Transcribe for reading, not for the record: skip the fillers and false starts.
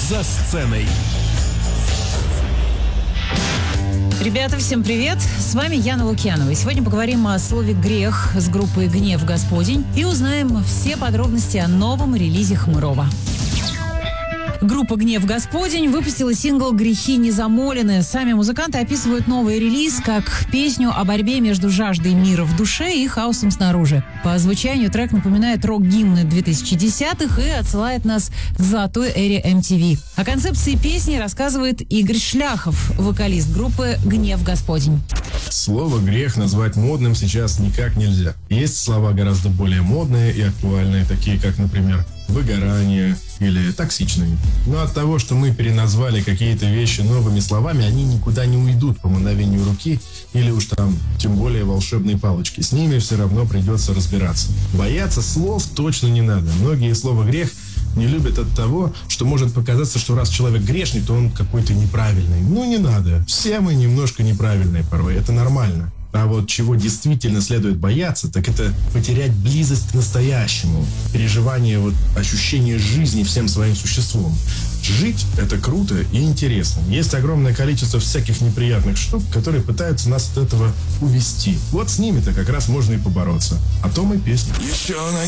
за сценой. Ребята, всем привет! С вами Яна Лукьянова. И сегодня поговорим о слове «грех» с группой «Гнев Господень» и узнаем все подробности о новом релизе Хмырова. Группа «Гнев Господень» выпустила сингл «Грехи не замолены». Сами музыканты описывают новый релиз как песню о борьбе между жаждой мира в душе и хаосом снаружи. По звучанию трек напоминает рок-гимны 2010-х и отсылает нас к золотой эре MTV. О концепции песни рассказывает Игорь Шляхов, вокалист группы «Гнев Господень». Слово «грех» назвать модным сейчас никак нельзя. Есть слова гораздо более модные и актуальные, такие как, например, выгорание или токсичные. Но от того, что мы переназвали какие-то вещи новыми словами, они никуда не уйдут по мгновению руки или уж там, тем более, волшебной палочки. С ними все равно придется разбираться. Бояться слов точно не надо. Многие слово «грех» не любят от того, что может показаться, что раз человек грешный, то он какой-то неправильный. Ну, не надо. Все мы немножко неправильные порой. Это нормально. А вот чего действительно следует бояться, так это потерять близость к настоящему. Переживание, ощущение жизни всем своим существом. Жить — это круто и интересно. Есть огромное количество всяких неприятных штук, которые пытаются нас от этого увести. Вот с ними-то как раз можно и побороться. О том и песня. Еще на